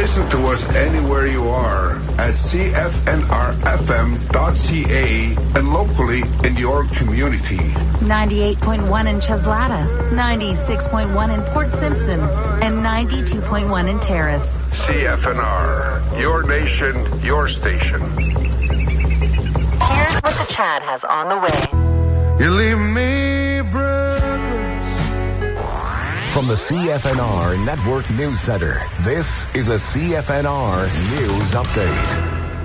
Listen to us anywhere you are at cfnrfm.ca and locally in your community. 98.1 in Cheslata, 96.1 in Port Simpson, and 92.1 in Terrace. CFNR, your nation, your station. Here's what the Chad has on the way. You leave me breathless. From the CFNR Network News Center, this is a CFNR News Update.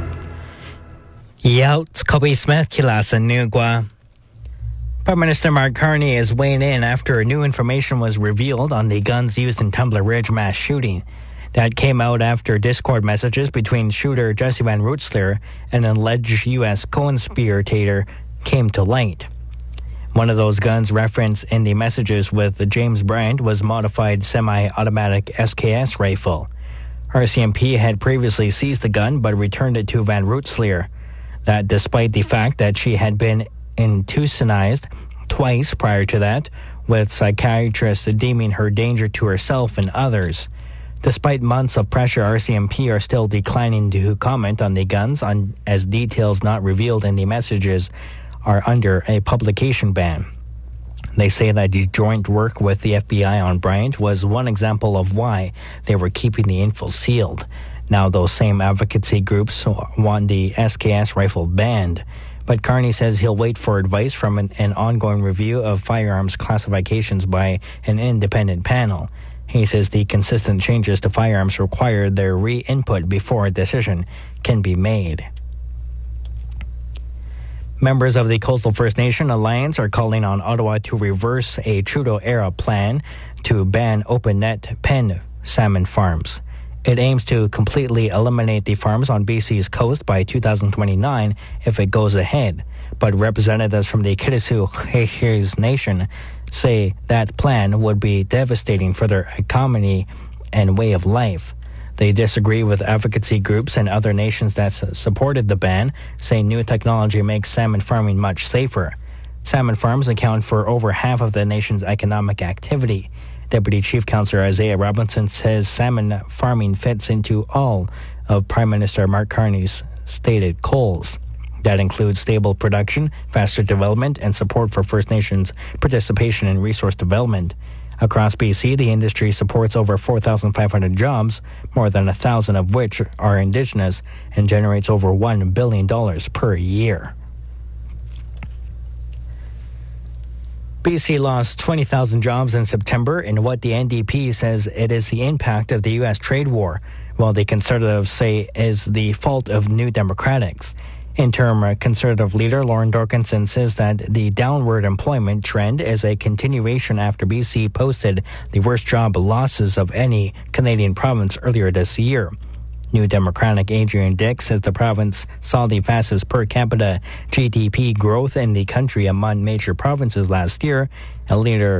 It's Kobe Smith Kilas and Nugwa. Prime Minister Mark Carney is weighing in after new information was revealed on the guns used in Tumbler Ridge mass shooting. That came out after Discord messages between shooter Jesse Van Rootsler and an alleged U.S. co-conspirator came to light. One of those guns referenced in the messages with James Bryant was modified semi-automatic SKS rifle. RCMP had previously seized the gun but returned it to Van Rootsler. That despite the fact that she had been internalized twice prior to that, with psychiatrists deeming her danger to herself and others. Despite months of pressure, RCMP are still declining to comment on the guns as details not revealed in the messages are under a publication ban. They say that the joint work with the FBI on Bryant was one example of why they were keeping the info sealed. Now those same advocacy groups want the SKS rifle banned. But Carney says he'll wait for advice from an ongoing review of firearms classifications by an independent panel. He says the consistent changes to firearms require their re-input before a decision can be made. Members of the Coastal First Nation Alliance are calling on Ottawa to reverse a Trudeau-era plan to ban open-net pen salmon farms. It aims to completely eliminate the farms on BC's coast by 2029 if it goes ahead. But representatives from the Kitasoo Nation say that plan would be devastating for their economy and way of life. They disagree with advocacy groups and other nations that supported the ban, saying new technology makes salmon farming much safer. Salmon farms account for over half of the nation's economic activity. Deputy Chief Counsellor Isaiah Robinson says salmon farming fits into all of Prime Minister Mark Carney's stated goals. That includes stable production, faster development, and support for First Nations participation in resource development. Across BC, the industry supports over 4,500 jobs, more than 1,000 of which are Indigenous, and generates over $1 billion per year. BC lost 20,000 jobs in September in what the NDP says it is the impact of the U.S. trade war, while the Conservatives say is the fault of New Democrats. Interim Conservative leader Lauren Dorkinson says that the downward employment trend is a continuation after BC posted the worst job losses of any Canadian province earlier this year. New Democratic Adrian Dix says the province saw the fastest per capita GDP growth in the country among major provinces last year. A leader